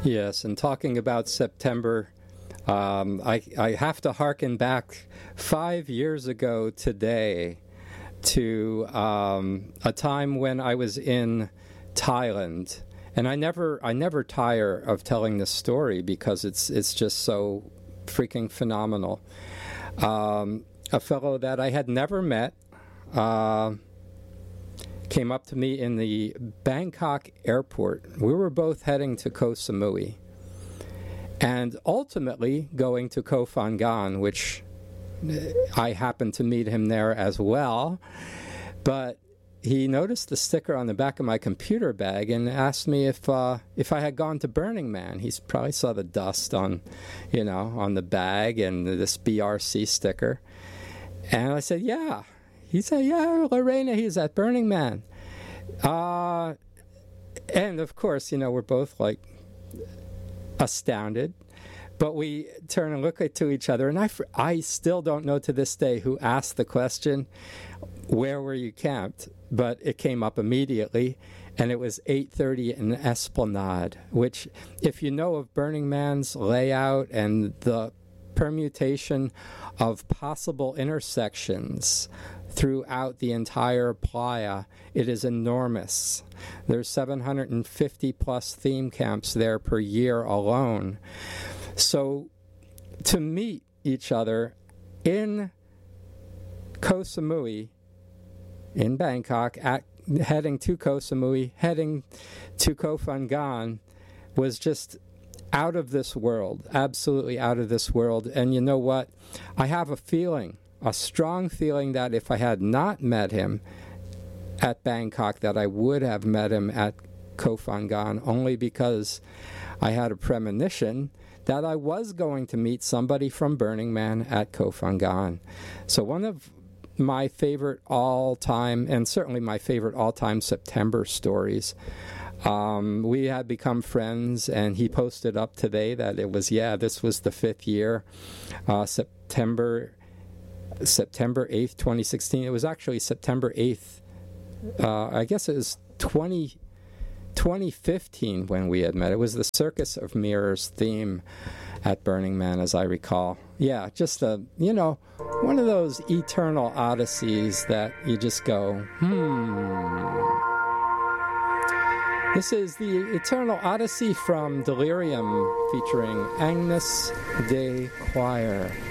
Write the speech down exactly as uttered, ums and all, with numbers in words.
Yes, and talking about September, um, I, I have to hearken back five years ago today to um, a time when I was in Thailand, and I never I never tire of telling this story because it's it's just so freaking phenomenal. Um, a fellow that I had never met uh, came up to me in the Bangkok airport. We were both heading to Koh Samui, and ultimately going to Koh Phangan, which I happened to meet him there as well. But he noticed the sticker on the back of my computer bag and asked me if uh, if I had gone to Burning Man. He probably saw the dust on, you know, on the bag and this B R C sticker. And I said, yeah. He said, yeah, Lorena, he's at Burning Man. Uh, and of course, you know, we're both like astounded. But we turn and look at to each other, and I, I still don't know to this day who asked the question, where were you camped? But it came up immediately, and it was eight thirty in Esplanade, which, if you know of Burning Man's layout and the permutation of possible intersections throughout the entire playa, it is enormous. There's seven hundred fifty plus theme camps there per year alone. So to meet each other in Koh Samui, in Bangkok, at, heading to Koh Samui, heading to Koh Phangan, was just out of this world, absolutely out of this world. And you know what? I have a feeling, a strong feeling that if I had not met him at Bangkok, that I would have met him at Koh Phangan, only because I had a premonition that I was going to meet somebody from Burning Man at Koh Phangan. So one of my favorite all-time, and certainly my favorite all-time September stories, um, we had become friends, and he posted up today that it was, yeah, this was the fifth year, uh, September September eighth, twenty sixteen. It was actually September eighth, uh, I guess it was twenty fifteen when we had met. It was the Circus of Mirrors theme at Burning Man, as I recall. Yeah, just a, you know, one of those eternal odysseys that you just go, hmm. This is the Eternal Odyssey from Delirium, featuring Agnes Day Choir.